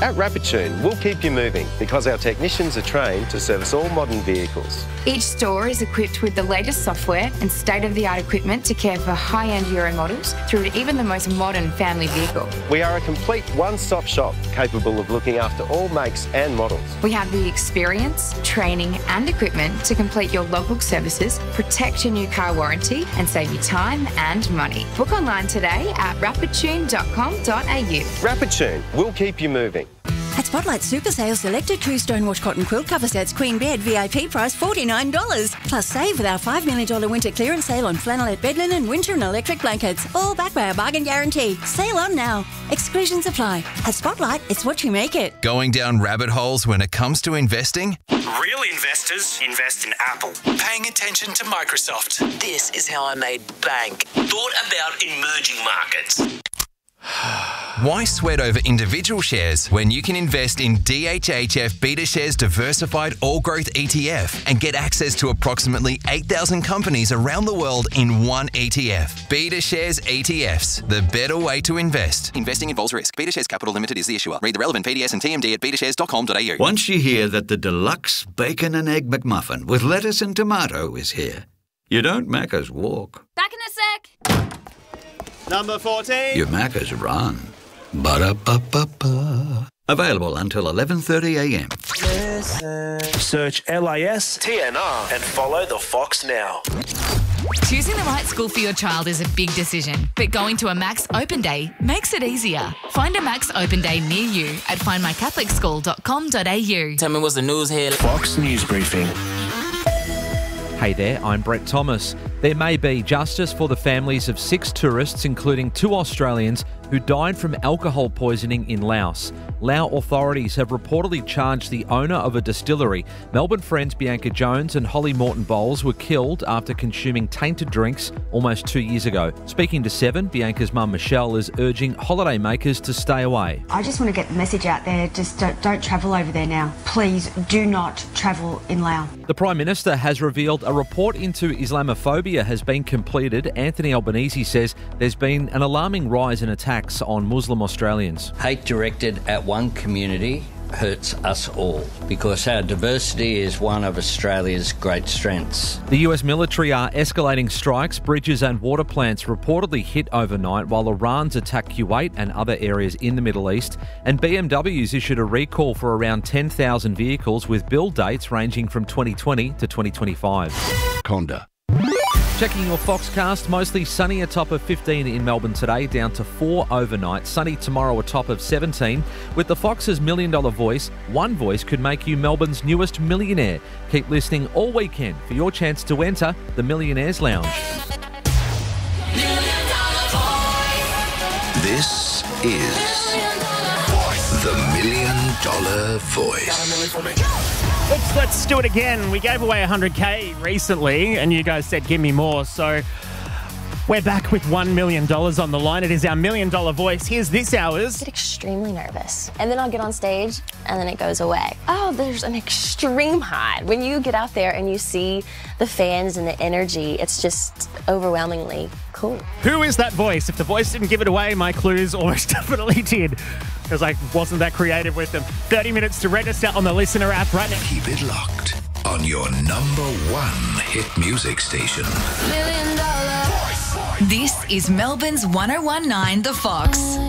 At Rapidtune, we'll keep you moving because our technicians are trained to service all modern vehicles. Each store is equipped with the latest software and state-of-the-art equipment to care for high-end Euro models through to even the most modern family vehicle. We are a complete one-stop shop capable of looking after all makes and models. We have the experience, training and equipment to complete your logbook services, protect your new car warranty and save you time and money. Book online today at rapidtune.com.au. Rapidtune, we'll keep you moving. At Spotlight Super Sale, selected true Stonewash cotton quilt cover sets, queen bed, VIP price $49. Plus save with our $5 million winter clearance sale on flannelette bed linen, winter and electric blankets. All backed by our bargain guarantee. Sale on now. Exclusions apply. At Spotlight, it's what you make it. Going down rabbit holes when it comes to investing? Real investors invest in Apple. Paying attention to Microsoft. This is how I made bank. Thought about emerging markets. Why sweat over individual shares when you can invest in DHHF BetaShares Diversified All-Growth ETF and get access to approximately 8,000 companies around the world in one ETF? BetaShares ETFs, the better way to invest. Investing involves risk. BetaShares Capital Limited is the issuer. Read the relevant PDS and TMD at betashares.com.au. Once you hear that the deluxe bacon and egg McMuffin with lettuce and tomato is here, you don't Macca's walk. Back in a sec. Number 14. You Macca's run. Ba-da-ba-ba-ba. Available until 11:30 a.m. Search LIS TNR and follow the Fox now. Choosing the right school for your child is a big decision, but going to a Max Open Day makes it easier. Find a Max Open Day near you at findmycatholicschool.com.au. Tell me what's the news here. Fox News Briefing. Hey there, I'm Brett Thomas. There may be justice for the families of 6 tourists, including 2 Australians, who died from alcohol poisoning in Laos. Lao authorities have reportedly charged the owner of a distillery. Melbourne friends Bianca Jones and Holly Morton-Bowles were killed after consuming tainted drinks almost 2 years ago. Speaking to Seven, Bianca's mum Michelle is urging holidaymakers to stay away. I just want to get the message out there, just don't travel over there now. Please do not travel in Laos. The Prime Minister has revealed a report into Islamophobia has been completed. Anthony Albanese says there's been an alarming rise in attacks on Muslim Australians. Hate directed at one community hurts us all because our diversity is one of Australia's great strengths. The US military are escalating strikes. Bridges and water plants reportedly hit overnight while Iran's attacked Kuwait and other areas in the Middle East. And BMW's issued a recall for around 10,000 vehicles with build dates ranging from 2020 to 2025. Conda. Checking your Foxcast, mostly sunny, a top of 15 in Melbourne today, down to 4 overnight. Sunny tomorrow, a top of 17. With the Fox's $1 Million Voice, one voice could make you Melbourne's newest millionaire. Keep listening all weekend for your chance to enter the Millionaires Lounge. This is the $1 Million Voice. Let's do it again. We gave away 100K recently, and you guys said, give me more. So we're back with $1 million on the line. It is our $1 Million Voice. Here's this hour's. I get extremely nervous. And then I'll get on stage, and then it goes away. Oh, there's an extreme high. When you get out there and you see the fans and the energy, it's just overwhelmingly cool. Who is that voice? If the voice didn't give it away, my clues almost definitely did, because I wasn't that creative with them. 30 minutes to register on the Listener app right now. Keep it locked on your #1 hit music station. This is Melbourne's 1019 The Fox.